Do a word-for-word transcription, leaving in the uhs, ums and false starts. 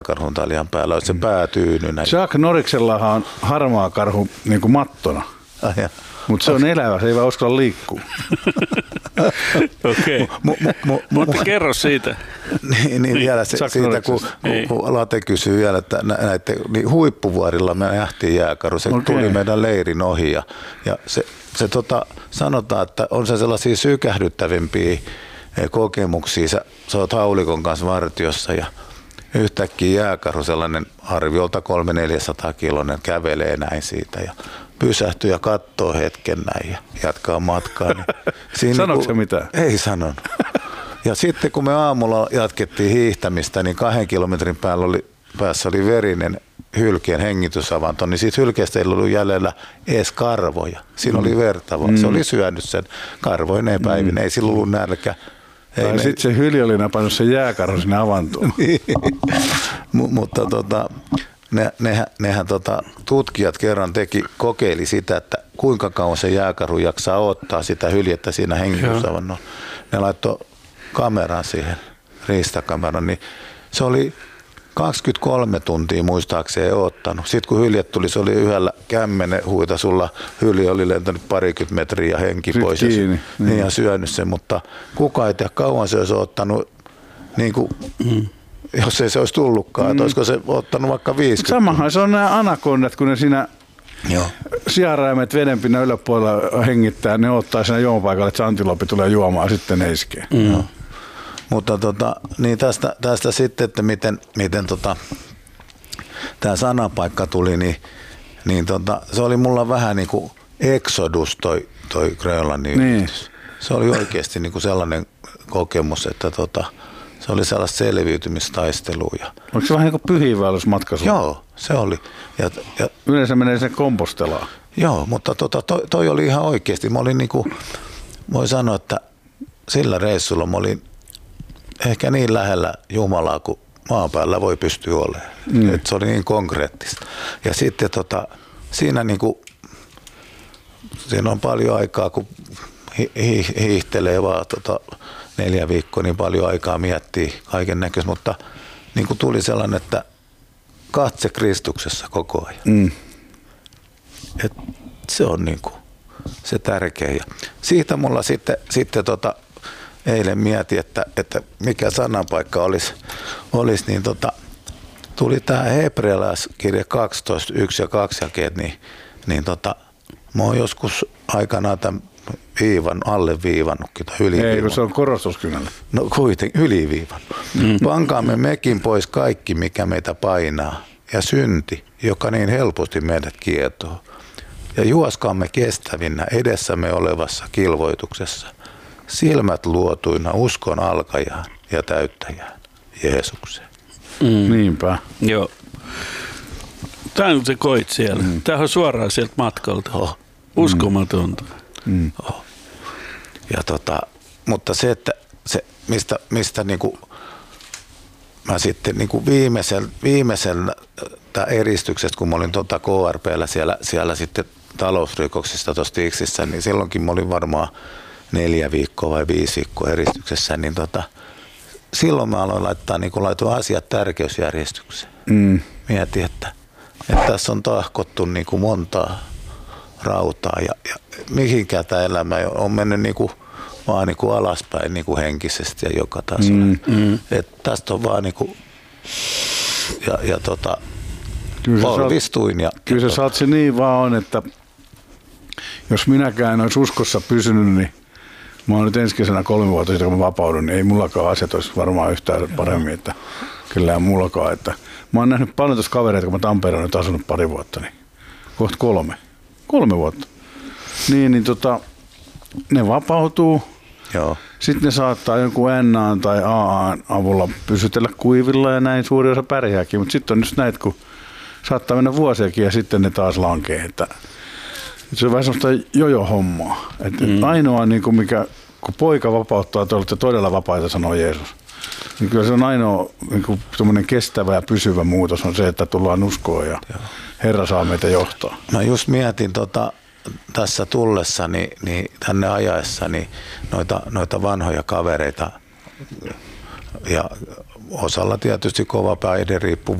karhun taljan päällä, olisi se pää tyynynä. Chuck Norriksellahan on harmaa karhu niin kuin mattona, Ah, mutta se on elävä, se ei vaan uskalla liikkua. Okei, mutta kerro siitä. Niin, niin vielä se, siitä, kun, kun Late kysyy vielä, että näiden niin huippuvuorilla me nähtiin jääkarhu, se okay. tuli meidän leirin ohi ja, ja se, se tota, sanotaan, että on se sellaisia sykähdyttävimpiä kokemuksia. Sä, sä oot haulikon kanssa vartiossa ja yhtäkkiä jääkarhu, sellainen arviolta kolme neljäsataa kiloinen, kävelee näin siitä ja pysähtyy ja katsoo hetken näin ja jatkaa matkaa. Niin sanoiko se mitään? Ei sanonut. Ja sitten kun me aamulla jatkettiin hiihtämistä, niin kahden kilometrin päällä oli, päässä oli verinen hylkeen hengitysavanto, niin siitä hylkeestä ei ollut jäljellä edes karvoja. Siinä mm. oli verta, vaan mm. se oli syönyt sen karvoineen päivin, mm. ei sillä ollut nälkä. Tai sitten se hyli oli napannut sen jääkarhun sinne avantoon. M- mutta tota, ne, nehän, nehän tota, tutkijat kerran teki, kokeili sitä, että kuinka kauan se jääkarhu jaksaa ottaa sitä hyljettä siinä hengitysavannolla. Ne laittoi kameran siihen, riistakameran, niin se oli kaksikymmentäkolme tuntia muistaakseni ottanut. Sitten kun hyljet tuli, se oli yhdellä kämmenen huitasulla. Hylje oli lentänyt parikymmentä metriä ja henki Sit pois kiinni, ja, niin. ja syönyt sen, mutta kukaan ei tiedä kauan se olisi ottanut, niin kuin, mm. jos ei se olisi tullutkaan, mm. että olisiko se ottanut vaikka viisikymmentä. Samahan se on nämä anakondat, kun ne siinä sijaraimet vedenpinnan yläpuolella hengittää, ne ottaa siinä juomapaikalle, että se antilopi tulee juomaan ja sitten ne iskee. Mm. No. Mutta tota, niin tästä, tästä sitten, että miten, miten tota, tämä sanapaikka tuli, niin, niin tota, se oli mulla vähän niin kuin exodus toi, toi Grönlannin niin. yritys. Se oli oikeasti niin kuin sellainen kokemus, että tota, se oli sellaista selviytymistaistelua. Ja onko se vähän niin kuin pyhiinvaellusmatka? Joo, se oli. Ja, ja, yleensä menee sen kompostelaan. Joo, mutta tota, toi, toi oli ihan oikeasti. Mä olin niin kuin, voi sanoa, että sillä reissulla mä olin ehkä niin lähellä Jumalaa kuin maan päällä voi pystyä olemaan. Mm. Et se oli niin konkreettista. Ja sitten tota, siinä, niinku, siinä on paljon aikaa, kun hi- hi- hiihtelee vaan tota, neljä viikkoa, niin paljon aikaa miettii kaiken näköistä. Mutta niin kuin tuli sellainen, että katse Kristuksessa koko ajan. Mm. Et se on niin kuin se tärkeä. Ja siitä mulla sitten, sitten tota, eilen mietin, että, että mikä sanapaikka olisi, olisi niin tota, tuli tämä hebrealaiskirja kaksitoista, yksi ja kaksi jakeet, niin, niin tota, mä oon joskus aikanaan tämän viivan, alleviivannutkin tai yliviivannut. Ei, kun se on korostuskynällä. No kuitenkin yliviivannut. Mm. Pankaamme mekin pois kaikki, mikä meitä painaa, ja synti, joka niin helposti meidät kietoo. Ja juoskaamme kestävinnä edessämme olevassa kilvoituksessa, silmät luotuina uskon alkajaan ja täyttäjään, Jeesukseen. Mm. Niinpä. Joo. Tämä on se koit siellä. Mm. Tämä on suoraan sieltä matkalta. Oh. Uskomatonta. Mm. Oh. Ja tota, mutta se, että se, mistä, mistä niinku, mä sitten niinku viimeisellä, viimeisellä eristyksestä, kun mä olin tota K R P:llä siellä, siellä sitten talousrikoksista tuossa Tiksissä, niin silloinkin mä olin varmaan neljä viikkoa vai viisi viikkoa eristyksessä, niin tota, silloin mä aloin laittaa niin kuin laitoin asiat tärkeysjärjestykseen. Mm. Mietin, että, että tässä on tahkottu niin kuin montaa rautaa ja, ja mihinkään tämä elämä on mennyt niin kuin, vaan niin kuin alaspäin niin kuin henkisesti ja joka tasolla. Mm. Mm. Että tästä on vaan niin kuin, ja, ja tota, polvistuin. Ja, kyllä ja se saat se niin vaan on, että jos minäkään en olisi uskossa pysynyt, niin mä oon nyt ensi kesänä kolme vuotta sitten, kun mä vapaudun, niin ei mullakaan asiat olisi varmaan yhtään paremmin, että kyllä mullakaan. Että mä oon nähnyt paljon tuossa kavereita, kun mä Tampereella nyt asunut pari vuotta, niin kohta kolme. Kolme vuotta. Niin, niin tota, ne vapautuu. Joo. Sitten ne saattaa jonkun N A tai A A avulla pysytellä kuivilla ja näin suuri osa pärjääkin, mutta sitten on just näitä, kun saattaa mennä vuosiakin ja sitten ne taas lankee. Että se on vähän semmoista jojo-hommaa. Että mm. ainoa, niin kuin mikä, kun poika vapauttaa, te olette todella vapaita, sanoo Jeesus. Niin kyllä se on ainoa niin kuin kestävä ja pysyvä muutos on se, että tullaan uskoon ja Joo. Herra saa meitä johtaa. Mä just mietin tota, tässä tullessani, niin tänne ajaessani noita, noita vanhoja kavereita ja osalla tietysti kova päihde riippuvuus